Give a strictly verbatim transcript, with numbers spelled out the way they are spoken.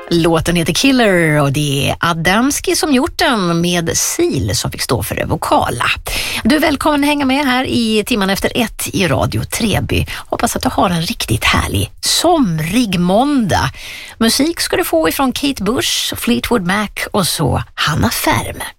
Låten heter Killer och det är Adamski som gjort den med Sil som fick stå för det vokala. Du är välkommen hänga med här i timman efter ett i Radio Treby. Hoppas att du har en riktigt härlig somrig måndag. Musik ska du få ifrån Kate Bush, Fleetwood Mac och så Hanna Färm.